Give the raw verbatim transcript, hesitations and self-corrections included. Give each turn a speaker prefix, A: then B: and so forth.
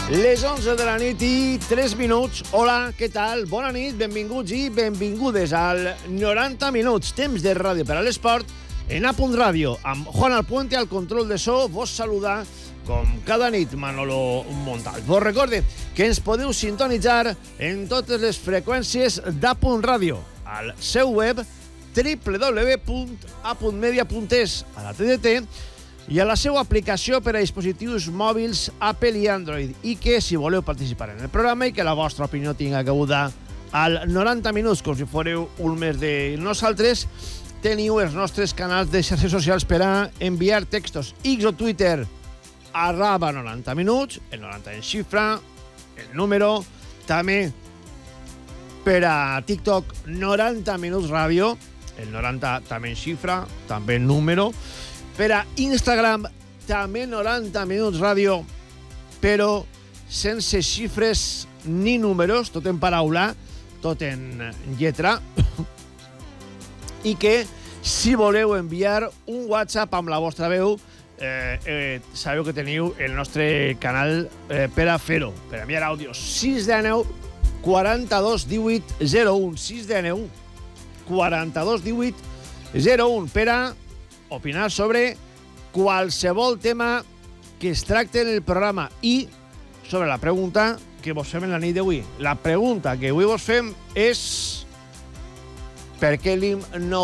A: Les onze de la nit i tres minuts. Hola, què tal? Bona nit, benvinguts i benvingudes al noranta minuts, temps de ràdio per a l'esport, en A Punt Ràdio, amb Juan Alpuente al control de so. Vos saluda, com cada nit, Manolo Montal. Vos recorde que ens podeu sintonitzar en totes les freqüències d'A Punt Ràdio, al seu web w w w punt a punt media punt es, a la T D T, i a la seva aplicació per a dispositius mòbils Apple i Android, i que, si voleu participar en el programa i que la vostra opinió tinga cabuda al noranta minuts, com si fóreu un mes de nosaltres, teniu els nostres canals de xarxes socials per a enviar textos. X o Twitter, arroba noranta minuts, el noranta en xifra, el número, també per a TikTok, noranta minuts ràdio, el noranta també en xifra, també en número. Per a Instagram, també noranta minuts ràdio, però sense xifres ni números, tot en paraula, tot en lletra. I que, si voleu enviar un WhatsApp amb la vostra veu, eh, eh, sabeu que teniu el nostre canal eh, per a fer-ho, per a enviar àudios. sis de nou, quaranta-dos, divuit, zero u. sis de nou, quaranta-dos, divuit, zero u, per a opinar sobre qualsevol tema que es tracte en el programa i sobre la pregunta que vos fem en la nit d'avui. La pregunta que avui vos fem és: per què l'himn no